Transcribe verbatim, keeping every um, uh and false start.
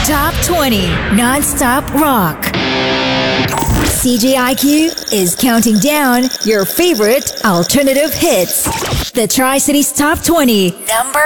Top twenty Non-Stop Rock. C J I Q is counting down your favorite alternative hits. The Tri-Cities Top twenty, number